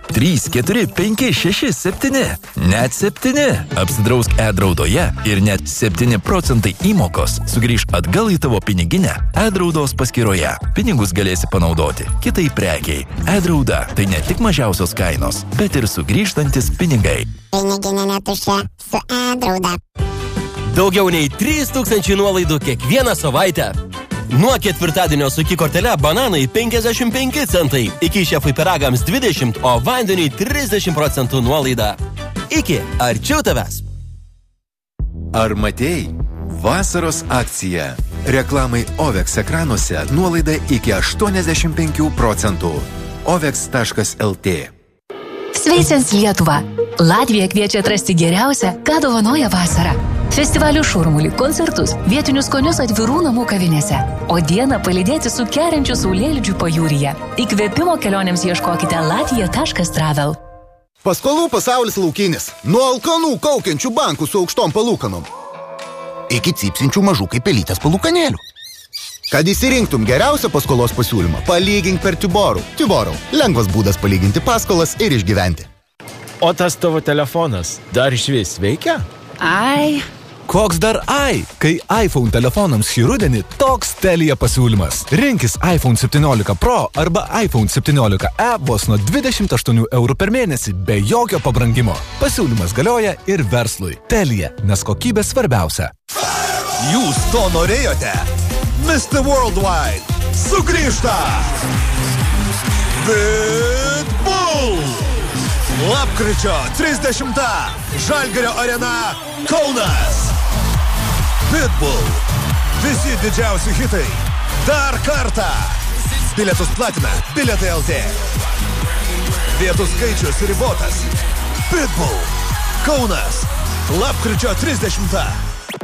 3, 4, 5, 6, 7. Net 7. Apsidrausk e-draudoje ir net 7 procentai įmokos sugrįž atgal į tavo piniginę e-draudos paskyroje. Pinigus galėsi panaudoti kitai prekiai. E-drauda tai ne tik mažiausios kainos, bet ir sugrįžtantis pinigai. Piniginė netuščia su e-drauda. Daugiau nei 3000 nuolaidų kiekvieną savaitę. Nuo ketvirtadienio su kortele bananai 55 centai, iki šefui pyragams 20, o vandeniui 30% nuolaida. Iki arčiau tavęs. Ar matėjai? Vasaros akcija. Reklamai OVEX ekranuose nuolaida iki 85%. OVEX.lt. Sveiciens Lietuva! Latvija kviečia atrasti geriausią, ką dovanoja vasara. Festivalių šurmulį, koncertus, vietinius skonius atvirų namų kavinėse. O dieną palydėti su keriančiu saulėlydžiu pajūryje. Įkvėpimo kelionėms ieškokite latvija.travel. Paskolų pasaulis laukinis. Nuo alkanų kaukiančių bankų su aukštom palūkanom iki cypsinčių mažų kaip pelytės palūkanėlių. Kad įsirinktum geriausią paskolos pasiūlymą, palygink per Tiborų. Tiborų. Lengvas būdas palyginti paskolas ir išgyventi. O tas tavo telefonas dar išvis veikia? Ai. Koks dar ai? Kai iPhone telefonams šį rudenį toks Telia pasiūlymas. Rinkis iPhone 17 Pro arba iPhone 17e vos nuo 28 eurų per mėnesį be jokio pabrangimo. Pasiūlymas galioja ir verslui. Telia, nes kokybė svarbiausia. Jūs to norėjote? Mr. Worldwide sugrįžta! Pitbull! Lapkričio 30. Žalgirio arena Kaunas. Pitbull. Visi didžiausi hitai. Dar kartą. Bilietus platina Bilietai LT. Vietų skaičius ribotas. Pitbull. Kaunas. Lapkričio 30.